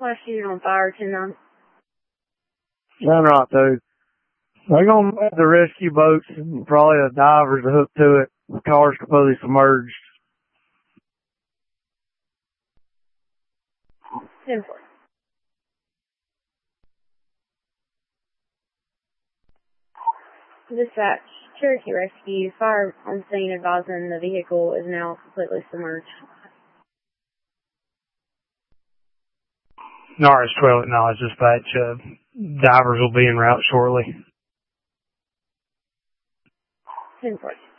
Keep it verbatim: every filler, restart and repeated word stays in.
Flash unit on fire, ten nine. Nine right two. They're going to have the rescue boats and probably the divers to hook to it. The car's completely submerged. ten four. Dispatch, Cherokee Rescue, fire on scene advising the vehicle is now completely submerged. Norris twelve acknowledged dispatch. Uh, divers will be en route shortly. ten four.